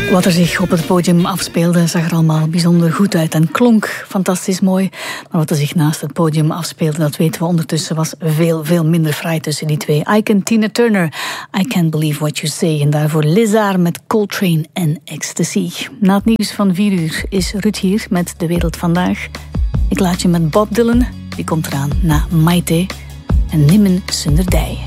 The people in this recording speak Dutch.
Wat er zich op het podium afspeelde zag er allemaal bijzonder goed uit en klonk fantastisch mooi. Maar wat er zich naast het podium afspeelde, dat weten we ondertussen, was veel minder fraai tussen die twee. Ike en Tina Turner, I Can't Believe What You Say. En daarvoor Lizard met Coltrane en Ecstasy. Na het nieuws van 4 uur is Ruud hier met De Wereld Vandaag. Ik laat je met Bob Dylan, die komt eraan na Maite en Nimmen Sunderdij.